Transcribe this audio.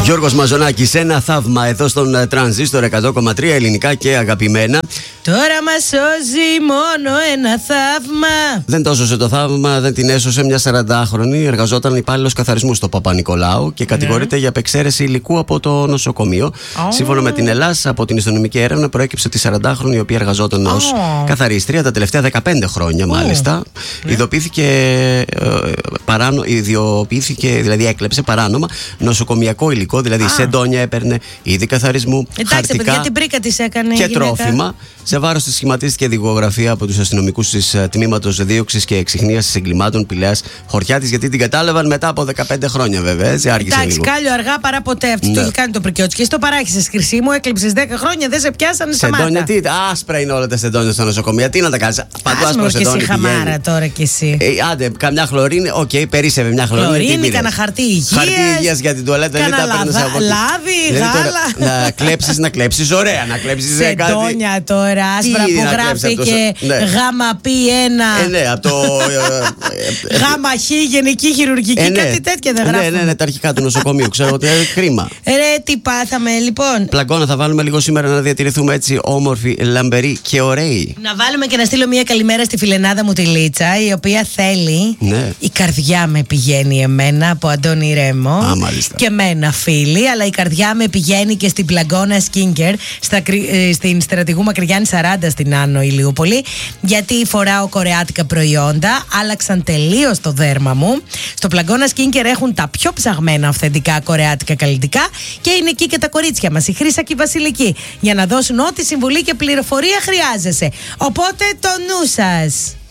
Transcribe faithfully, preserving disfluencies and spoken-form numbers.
Γιώργος Μαζονάκης, ένα θαύμα εδώ στον Τρανζίστορ εκατό κόμμα τρία, ελληνικά και αγαπημένα. Τώρα μας σώζει μόνο ένα θαύμα. Δεν το έσωσε το θαύμα, δεν την έσωσε. Μια σαραντάχρονη εργαζόταν υπάλληλος καθαρισμού στο Παπα-Νικολάου και κατηγορείται mm. για απεξαίρεση υλικού από το νοσοκομείο. Oh. Σύμφωνα με την Ελλάδα, από την αστυνομική έρευνα προέκυψε ότι η σαραντάχρονη, η οποία εργαζόταν ως oh. καθαρίστρια τα τελευταία δεκαπέντε χρόνια, μάλιστα, oh. ειδοποιήθηκε, ε, παράνο, ιδιοποιήθηκε, δηλαδή έκλεψε παράνομα νοσοκομιακό υλικό, δηλαδή ah. σεντόνια έπαιρνε, είδη καθαρισμού, εντάξει, χαρτικά παιδιά, την πρίκα της έκανε και τρόφιμα. Σε βάρος της σχηματίστηκε δικογραφία από τους αστυνομικούς της τμήματος δίωξης και εξιχνίασης εγκλημάτων Πηλαίας Χορτιάτης, γιατί την κατάλαβαν μετά από δεκαπέντε χρόνια, βέβαια. Έτσι, άργησε εντάξει, λίγο. κάλιο αργά παρά ποτέ. Αυτό ναι. το έχει κάνει το πρικιότσι. Και στο παράξεις, χρυσή μου, έκλειψες δέκα χρόνια, δεν σε πιάσανε στα μάτια. Σεντόνια, τι, άσπρα είναι όλα τα σεντόνια στα νοσοκομεία. Τι να τα κάνεις. Παντού άσπρα σεντόνια. Εσύ χαμάρα τώρα κι εσύ. Ε, άντε, καμιά χλωρίνη, οκ, okay, περίσσευε μια χλωρίνη. Χλωρίνη, κανένα χαρτί υγείας. Χαρτί υγείας για την τουαλέτα, δεν τα παίρνεις από εκεί. Λάδι, γάλα. Να κλέψεις, να κλέψεις, ωραία, να κλέψεις. Σεντόνια τώρα, άσπρα που γράφει και γάμα πι ένα. Ε, ναι, από το. Γάμα χ, γενική χειρουργική, ε, ναι. κάτι τέτοια δεν γράφει. Ναι, ναι, ναι, τα αρχικά του νοσοκομείου, ξέρω ότι είναι κρίμα. Ρε, τι πάθαμε, λοιπόν. Πλαγκώνα θα βάλουμε λίγο σήμερα να διατηρηθούμε έτσι όμορφοι, λαμπεροί και ωραίοι. Να βάλουμε και να στείλω μια καλημέρα στη φιλενάδα μου τη Λίτσα, η οποία θέλει. Ναι. Η καρδιά με πηγαίνει εμένα από Αντώνη Ρέμο. Α, μάλιστα. Και εμένα φίλη, αλλά η καρδιά με πηγαίνει και στην Πλαγκώνα Skincare, στα, στην Στρατηγού Μακρυγιάννη σαράντα στην Άνω Ηλιούπολη, γιατί φοράω κορεάτικα προϊόντα, άλλαξαν τελείως το δέρμα μου. Στο Πλαγκώνα Skincare έχουν τα πιο ψαγμένα αυθεντικά κορεάτικα καλλιτικά και είναι εκεί και τα κορίτσια μας, η Χρύσα και η Βασιλική, για να δώσουν ό,τι συμβουλή και πληροφορία χρειάζεσαι. Οπότε το νου σας.